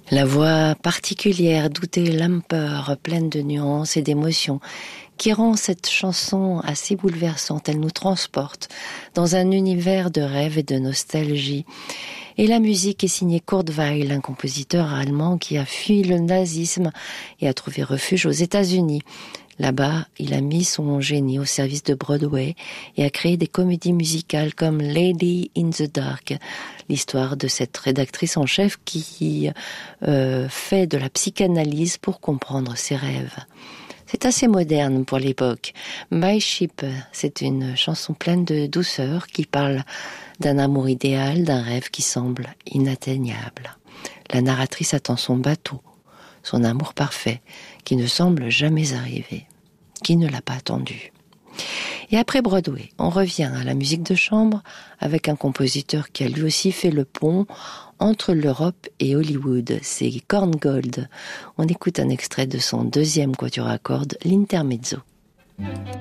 La voix particulière d'Ute Lamper, pleine de nuances et d'émotions, qui rend cette chanson assez bouleversante. Elle nous transporte dans un univers de rêve et de nostalgie. Et la musique est signée Kurt Weill, un compositeur allemand qui a fui le nazisme et a trouvé refuge aux États-Unis. Là-bas, il a mis son génie au service de Broadway et a créé des comédies musicales comme Lady in the Dark, l'histoire de cette rédactrice en chef qui fait de la psychanalyse pour comprendre ses rêves. C'est assez moderne pour l'époque. My Ship, c'est une chanson pleine de douceur qui parle d'un amour idéal, d'un rêve qui semble inatteignable. La narratrice attend son bateau, son amour parfait, qui ne semble jamais arriver. Qui ne l'a pas attendu? Et après Broadway, on revient à la musique de chambre avec un compositeur qui a lui aussi fait le pont entre l'Europe et Hollywood. C'est Korngold. On écoute un extrait de son deuxième quatuor à cordes, l'Intermezzo.